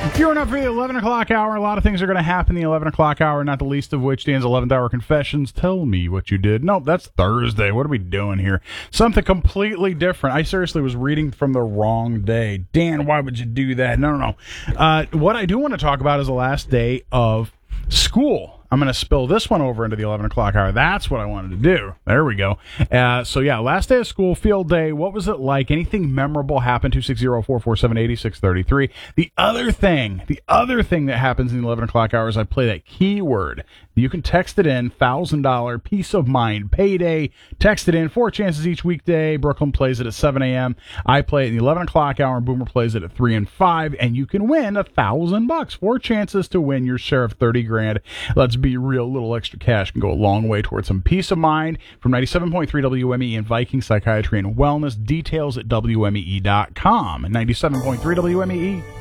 Gearing up for the 11 o'clock hour. A lot of things are going to happen in the 11 o'clock hour, not the least of which Dan's 11th hour confessions. Tell me what you did. Nope, that's Thursday. What are we doing here? Something completely different. I seriously was reading from the wrong day. Dan, why would you do that? No. What I do want to talk about is the last day of school. I'm going to spill this one over into the 11 o'clock hour. That's what I wanted to do. There we go. Last day of school, field day. What was it like? Anything memorable happened? 260-447-8633. The other thing that happens in the 11 o'clock hour is I play that keyword. You can text it in, $1,000, peace of mind, payday. Text it in, 4 chances each weekday. Brooklyn plays it at 7 a.m. I play it in the 11 o'clock hour, and Boomer plays it at 3 and 5, and you can win $1,000. 4 chances to win your share of 30 grand. Let's be real. A little extra cash can go a long way towards some peace of mind. From 97.3 WME and Viking Psychiatry and Wellness. Details at WMEE.com. And 97.3 WMEE.